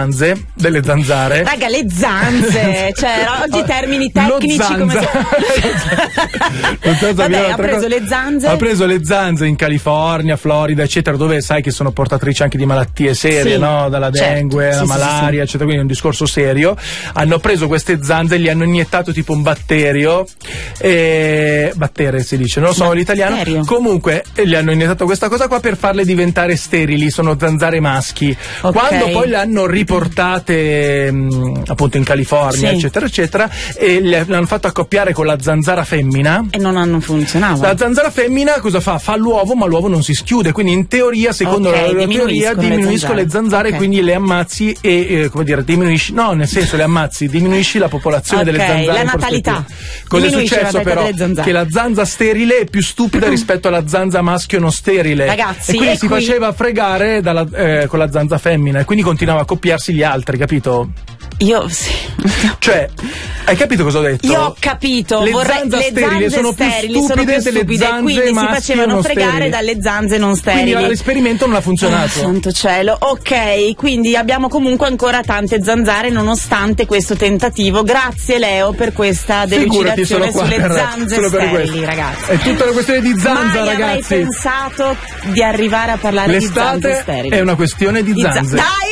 zanze, delle zanzare. Raga, le zanze, cioè oggi termini tecnici come se... Vabbè, ha preso le zanze. Ha preso le zanze in California, Florida, eccetera, dove sai che sono portatrici anche di malattie serie, sì, no? Dalla dengue, certo, la malaria, eccetera, quindi è un discorso serio. Hanno preso queste zanze, gli hanno iniettato tipo un batterio, battere si dice, non lo so l'italiano. Comunque gli hanno iniettato questa cosa qua per farle diventare sterili, sono zanzare maschi. Quando poi le hanno riportate appunto in California, eccetera, eccetera, e le hanno fatto accoppiare con la zanzara femmina e non funzionava. La zanzara femmina cosa fa? Fa l'uovo, ma l'uovo non si schiude, quindi in teoria, secondo la loro teoria, diminuiscono le zanzare, quindi le ammazzi e come dire, diminuisci, no, nel senso le ammazzi, diminuisci la popolazione delle zanzare. La natalità. Cosa è successo però? Che la zanza sterile è più stupida rispetto alla zanza maschio non sterile. Ragazzi, e quindi si faceva fregare con la zanza femmina e quindi continuava a copiarsi gli altri, capito? Io sì. Cioè, hai capito cosa ho detto? Io ho capito. Le zanze sterili sono più stupide delle zanze quindi si maschio facevano fregare sterili. dalle zanze non sterili. Quindi l'esperimento non ha funzionato. Santo cielo. Ok, quindi abbiamo comunque ancora tante zanzare nonostante questo tentativo. Grazie Leo per questa delucidazione sulle zanze sterili, ragazzi. È tutta una questione di zanza, Mai ragazzi. avrei pensato di arrivare a parlare di zanze sterili. L'estate è una questione di zanze. Dai!